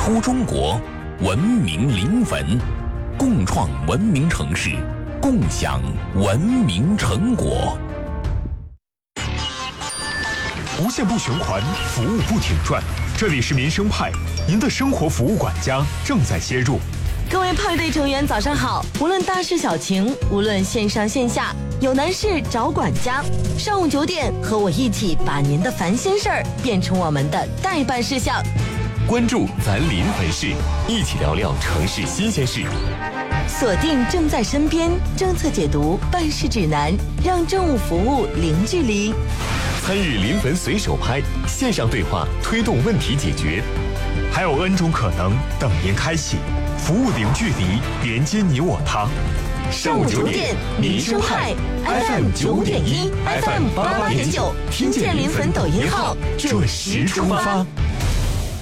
出中国，文明临汾，共创文明城市，共享文明成果。 无限不循环，服务不停转。这里是民生派，您的生活服务管家正在接入。 各位派对成员早上好，无论大事小情，无论线上线下，有难事找管家。上午9点，和我一起把您的烦心事儿变成我们的待办事项。 关注咱临汾市，一起聊聊城市新鲜事。 锁定正在身边，政策解读，办事指南，让政务服务零距离。 参与临汾随手拍，线上对话，推动问题解决。 还有 N 种可能等您开启，服务零距离，连接你我他。 上午9点，民生派 FM 9.1 FM 88.9，听见临汾抖音号，准时出发。